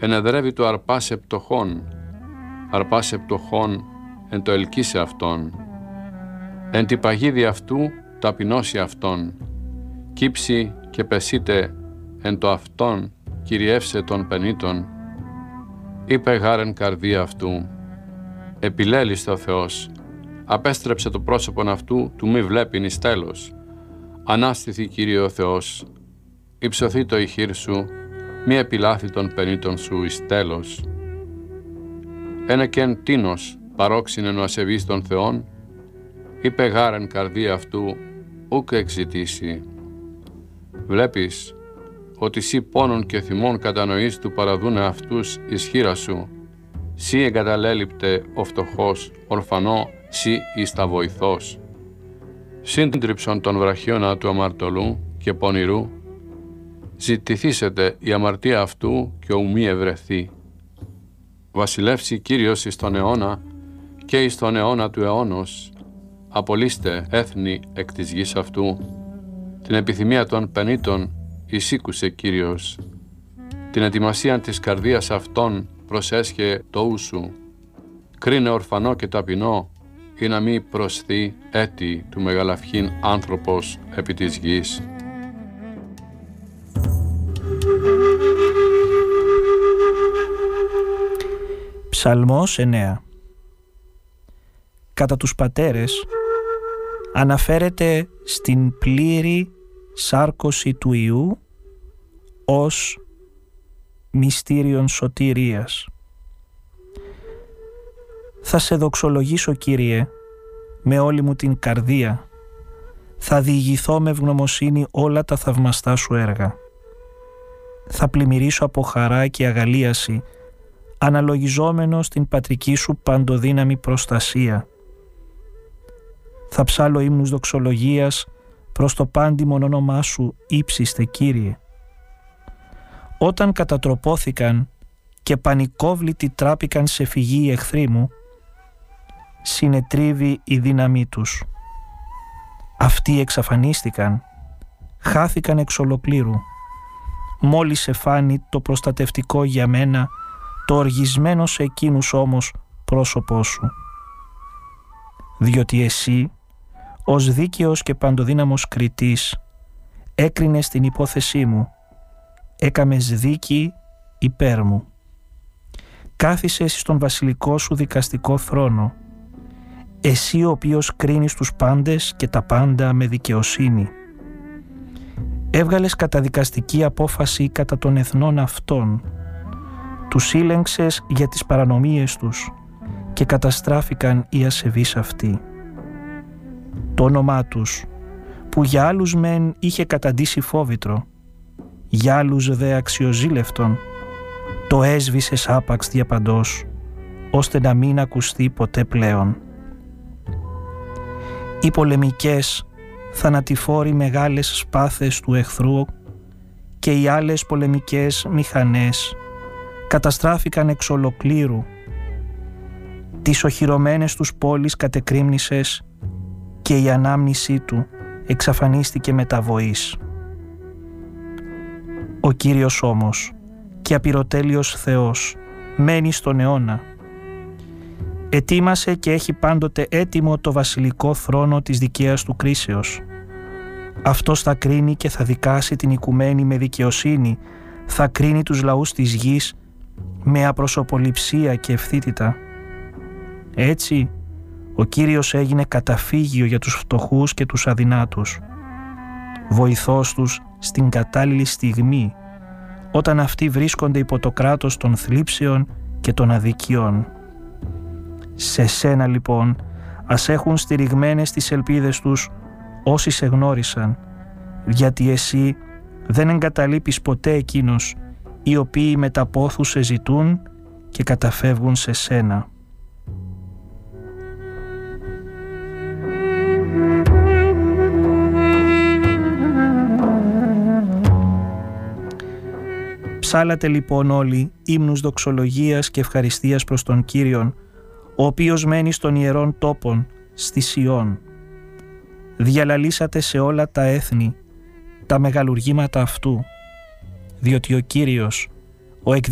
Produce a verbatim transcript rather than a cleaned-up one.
ενεδρεύει το αρπάσε πτωχών, αρπάσε πτωχών εν το ελκύσε αυτόν, εν τη παγίδι αυτού ταπεινώσει αυτόν, κύψει και πεσίτε εν το αυτόν, κυριεύσε των πενήτων, είπε γάρεν καρδία αυτού, επιλέλιστε ο Θεός, απέστρεψε το πρόσωπον αυτού, του μη βλέπειν εις τέλος, ανάστηθη Κύριε ο Θεός, υψωθεί το ηχείρ σου, μη επιλάθη των πενήτων σου εις τέλος. Ένα και εν τίνος παρόξυνεν ο ασεβής των Θεών, είπε γάρεν καρδία αυτού, ούκ εξητήσει. Βλέπεις ότι σύ πόνων και θυμών κατανοείς του παραδούνε αυτούς ισχύρα σου, σύ εγκαταλέλειπτε ο φτωχός, ορφανό, σύ εις τα βοηθός. Σύντριψον των βραχίωνα του αμαρτωλού και πονηρού, ζητηθήσετε η αμαρτία αυτού και ου μη ευρεθεί. Βασιλεύσει Κύριος εις τον αιώνα και εις τον αιώνα του αιώνος, απολύστε έθνη εκ της γης αυτού, την επιθυμία των πενήτων εισήκουσε Κύριος, την ετοιμασία της καρδίας αυτών προσέσχε το ου σου, κρίνε ορφανό και ταπεινό, ή να μη προσθεί έτη του μεγαλαυχήν άνθρωπος επί της γης. Ψαλμός εννέα. Κατά τους πατέρες αναφέρεται στην πλήρη σάρκωση του Υιού ως μυστήριον σωτηρίας. Θα σε δοξολογήσω, Κύριε, με όλη μου την καρδία. Θα διηγηθώ με ευγνωμοσύνη όλα τα θαυμαστά σου έργα. Θα πλημμυρίσω από χαρά και αγαλίαση, αναλογιζόμενος την πατρική σου παντοδύναμη προστασία. Θα ψάλω ύμνους δοξολογίας προς το πάντιμον όνομά σου, ύψιστε Κύριε. Όταν κατατροπώθηκαν και πανικόβλητοι τράπηκαν σε φυγή οι εχθροί μου, συνετρίβει η δύναμή τους. Αυτοί εξαφανίστηκαν, χάθηκαν εξ ολοκλήρου. Μόλις εφάνει το προστατευτικό για μένα, το οργισμένο σε εκείνους όμως πρόσωπό σου. Διότι εσύ, ως δίκαιος και παντοδύναμος κριτής, έκρινες την υπόθεσή μου, έκαμες δίκη υπέρ μου. Κάθισες στον βασιλικό σου δικαστικό θρόνο, εσύ ο οποίος κρίνεις τους πάντες και τα πάντα με δικαιοσύνη. Έβγαλες καταδικαστική απόφαση κατά των εθνών αυτών, τους ήλεγξες για τις παρανομίες τους και καταστράφηκαν οι ασεβείς αυτοί. Το όνομά τους, που για άλλους μεν είχε καταντήσει φόβητρο, για άλλους δε αξιοζήλευτον, το έσβησες άπαξ διαπαντός, ώστε να μην ακουστεί ποτέ πλέον. Οι πολεμικές θανατηφόροι μεγάλες σπάθες του εχθρού και οι άλλες πολεμικές μηχανές καταστράφηκαν εξ ολοκλήρου. Τις οχυρωμένες τους πόλεις κατεκρήμνησες και η ανάμνησή του εξαφανίστηκε με τα βοής. Ο Κύριος όμως και απειροτέλειος Θεός μένει στον αιώνα. Ετοίμασε και έχει πάντοτε έτοιμο το βασιλικό θρόνο της δικαίας του κρίσεως. Αυτός θα κρίνει και θα δικάσει την οικουμένη με δικαιοσύνη, θα κρίνει τους λαούς της γης με απροσωποληψία και ευθύτητα. Έτσι, ο Κύριος έγινε καταφύγιο για τους φτωχούς και τους αδυνάτους, βοηθός τους στην κατάλληλη στιγμή, όταν αυτοί βρίσκονται υπό το κράτος των θλίψεων και των αδικιών. Σε σένα λοιπόν ας έχουν στηριγμένες τις ελπίδες τους όσοι σε γνώρισαν, γιατί εσύ δεν εγκαταλείπεις ποτέ εκείνους οι οποίοι με τα πόθους σε ζητούν και καταφεύγουν σε σένα. Ψάλατε λοιπόν όλοι ύμνους δοξολογίας και ευχαριστίας προς τον Κύριον, ο οποίος μένει στον ιερών τόπων, στη Σιών. Διαλαλήσατε σε όλα τα έθνη τα μεγαλουργήματα αυτού, διότι ο Κύριος, ο